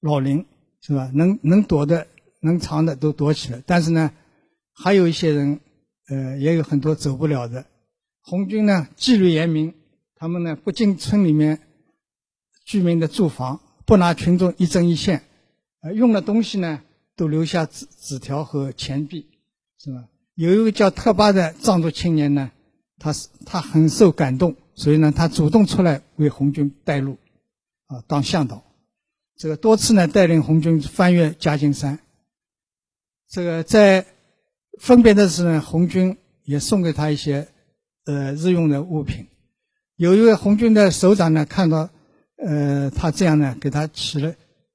老林，是吧？能躲的、能藏的都躲起来，但是呢，还有一些人，也有很多走不了的。红军呢，纪律严明，他们呢不进村里面居民的住房，不拿群众一针一线，用的东西呢都留下纸条和钱币，是吧？有一个叫特巴的藏族青年呢，他很受感动，所以呢，他主动出来为红军带路，当向导。这个多次呢带领红军翻越夹金山。这个在分别的时候呢，红军也送给他一些日用的物品。有一位红军的首长呢，看到他这样呢，给他起了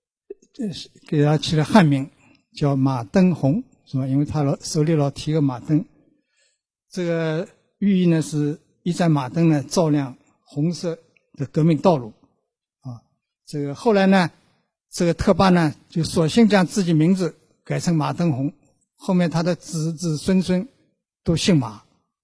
汉名，叫马登红，是吧？因为他手里老提个马灯，这个寓意呢是一盏马灯呢照亮红色的革命道路啊。这个后来呢，这个特巴呢就索性将自己名字改成马登红，后面他的子子孙孙都姓马。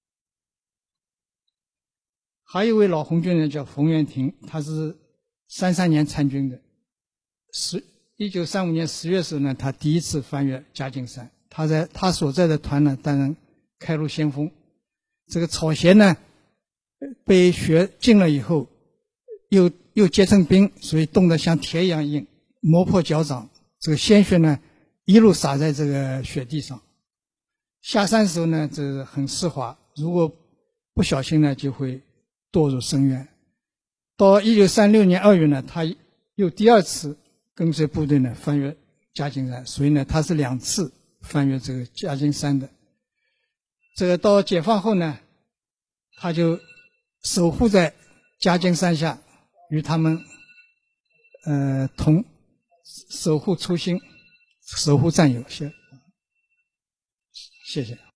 还有一位老红军人叫冯元廷，他是33年参军的。1935年10月时呢，他第一次翻越夹金山，他所在的团呢担任开路先锋。这个草鞋呢被雪浸了以后，又结成冰，所以冻得像铁一样硬，磨破脚掌。这个鲜血呢一路洒在这个雪地上。下山时候呢，这个很湿滑，如果不小心呢，就会堕入深渊。到1936年2月呢，他又第二次跟随部队呢翻越夹金山，所以呢，他是2次翻越这个夹金山的。这个到解放后呢，他就守护在夹金山下，与他们同守护初心，守护战友。谢谢。